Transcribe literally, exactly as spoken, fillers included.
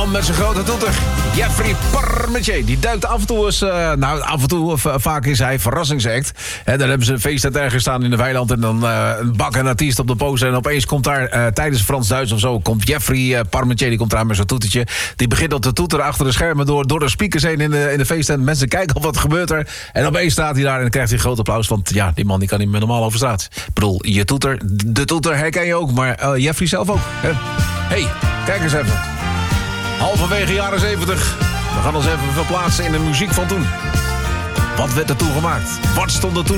man met zijn grote toeter. Jeffrey Parmentier. Die duikt af en toe eens... Uh, nou, af en toe, of, uh, vaak is hij verrassingsact. He, dan hebben ze een feest ergens staan in de weiland... en dan uh, een bak een artiest op de poster... en opeens komt daar uh, tijdens Frans-Duits of zo... komt Jeffrey uh, Parmentier, die komt daar met zijn toetertje. Die begint op te toeteren achter de schermen... door, door de speakers heen in de, in de feesttent. Mensen kijken op wat gebeurt er. En opeens staat hij daar en dan krijgt hij een groot applaus... want ja, die man die kan niet meer normaal over straat. Ik bedoel, je toeter, de toeter herken je ook... maar uh, Jeffrey zelf ook. Hé, hey, kijk eens even. Halverwege jaren zeventig. We gaan ons even verplaatsen in de muziek van toen. Wat werd er toen gemaakt? Wat stond er toen